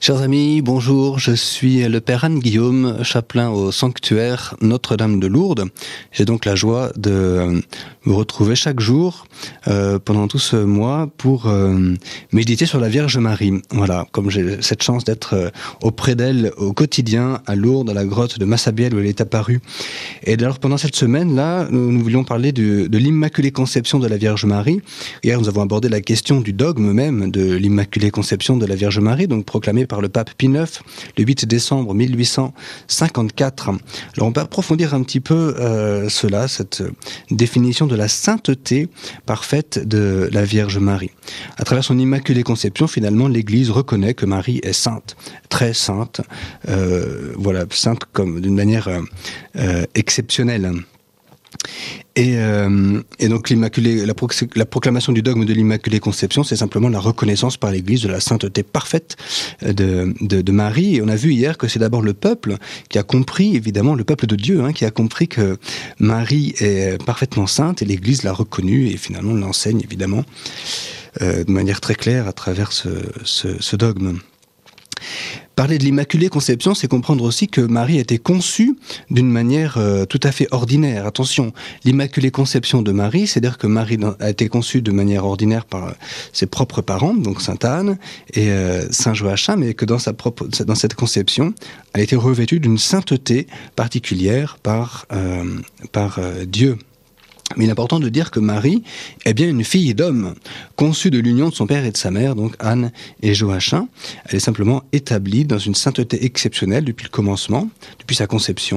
Chers amis, bonjour, je suis le Père Anne-Guillaume, chapelain au sanctuaire Notre-Dame de Lourdes. J'ai donc la joie de me retrouver chaque jour pendant tout ce mois pour méditer sur la Vierge Marie. Voilà, comme j'ai cette chance d'être auprès d'elle au quotidien à Lourdes, à la grotte de Massabielle où elle est apparue. Et alors pendant cette semaine-là, nous voulions parler de l'Immaculée Conception de la Vierge Marie. Hier, nous avons abordé la question du dogme même de l'Immaculée Conception de la Vierge Marie, donc proclamé par le pape Pie IX le 8 décembre 1854. Alors on peut approfondir un petit peu cette définition de la sainteté parfaite de la Vierge Marie. À travers son Immaculée Conception, finalement, l'Église reconnaît que Marie est sainte, très sainte, sainte comme d'une manière exceptionnelle. Et donc la proclamation du dogme de l'Immaculée Conception, c'est simplement la reconnaissance par l'Église de la sainteté parfaite de Marie. Et on a vu hier que c'est d'abord le peuple qui a compris, évidemment, le peuple de Dieu, qui a compris que Marie est parfaitement sainte, et l'Église l'a reconnue, et finalement l'enseigne, évidemment, de manière très claire à travers ce dogme. Parler de l'Immaculée Conception, c'est comprendre aussi que Marie a été conçue d'une manière tout à fait ordinaire. Attention, l'Immaculée Conception de Marie, c'est-à-dire que Marie a été conçue de manière ordinaire par ses propres parents, donc Sainte Anne et Saint Joachim, mais que dans cette conception, elle a été revêtue d'une sainteté particulière par Dieu. Mais il est important de dire que Marie est bien une fille d'homme, conçue de l'union de son père et de sa mère, donc Anne et Joachim. Elle est simplement établie dans une sainteté exceptionnelle depuis le commencement, depuis sa conception.